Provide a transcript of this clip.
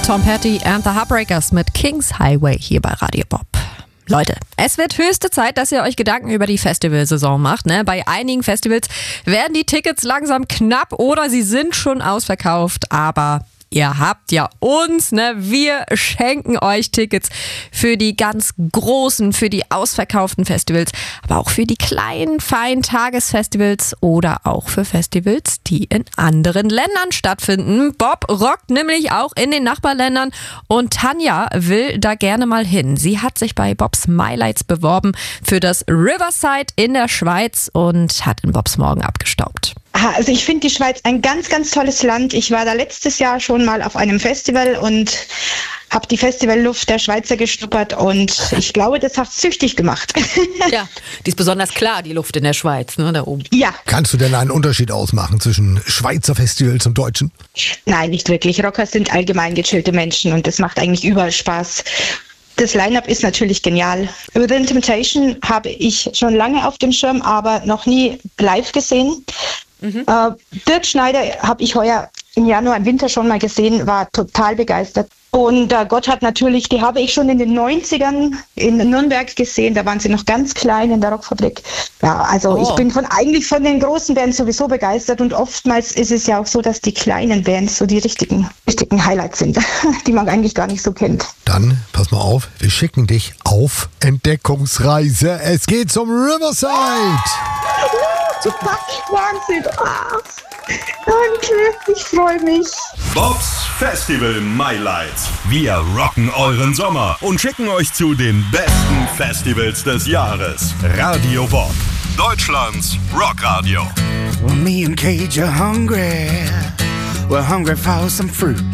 Tom Petty and the Heartbreakers mit King's Highway hier bei Radio Bob. Leute, es wird höchste Zeit, dass ihr euch Gedanken über die Festivalsaison macht. Ne? Bei einigen Festivals werden die Tickets langsam knapp oder sie sind schon ausverkauft, aber ihr habt ja uns, ne? Wir schenken euch Tickets für die ganz großen, für die ausverkauften Festivals, aber auch für die kleinen, feinen Tagesfestivals oder auch für Festivals, die in anderen Ländern stattfinden. Bob rockt nämlich auch in den Nachbarländern und Tanja will da gerne mal hin. Sie hat sich bei Bobs MyLights beworben für das Riverside in der Schweiz und hat in Bobs Morgen abgestaubt. Also ich finde die Schweiz ein ganz, ganz tolles Land. Ich war da letztes Jahr schon mal auf einem Festival und habe die Festivalluft der Schweizer geschnuppert und ich glaube, das hat süchtig gemacht. Ja, die ist besonders klar, die Luft in der Schweiz, ne, da oben. Ja. Kannst du denn einen Unterschied ausmachen zwischen Schweizer Festivals und deutschen? Nein, nicht wirklich. Rocker sind allgemein gechillte Menschen und das macht eigentlich überall Spaß. Das Line-Up ist natürlich genial. Within Temptation habe ich schon lange auf dem Schirm, aber noch nie live gesehen. Dirk Schneider habe ich heuer im Januar, im Winter schon mal gesehen, war total begeistert. Und Gotthard natürlich, die habe ich schon in den 90ern in Nürnberg gesehen, da waren sie noch ganz klein in der Rockfabrik. Ja, also ich bin eigentlich von den großen Bands sowieso begeistert und oftmals ist es ja auch so, dass die kleinen Bands so die richtigen Highlights sind, die man eigentlich gar nicht so kennt. Dann, pass mal auf, wir schicken dich auf Entdeckungsreise. Es geht zum Riverside. Super, Wahnsinn. Danke, ich freue mich. Bobs Festival MyLights. Wir rocken euren Sommer und schicken euch zu den besten Festivals des Jahres. Radio Bob, Deutschlands Rockradio. Well, me and Cage are hungry. We're hungry for some fruit.